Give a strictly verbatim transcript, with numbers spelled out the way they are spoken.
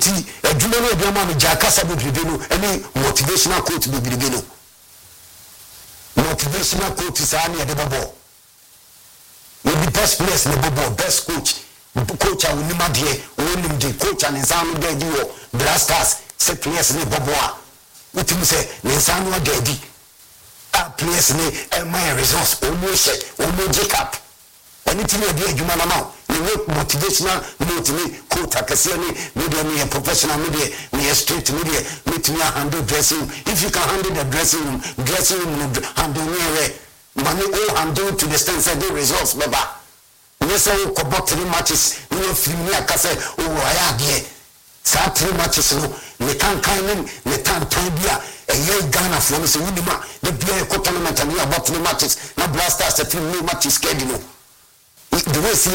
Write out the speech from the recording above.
nti adwuma no bi ama me jakasa bebrebe no any motivational quote bebrebe no motivational quote sa na de bobo the best players na bobo best coach coach a woni made woni de coach an exam de di o blasters se players na bobo a utim se ne exam no de di a players na e my results almost almost Jacob anything you do adwuma na now you motivational motivate coach akase ni media me professional media me straight media meet me handle dressing if you can handle the dressing room dressing room handle me money all handle to the extent that the results baba yes I ko bottle matches no free me akase oh aya de sa three matches no me kan kan me tan tan bia e ye Ghana for me so wudima the bia ko tournament and we bottle matches na blasters the three matches schedule the way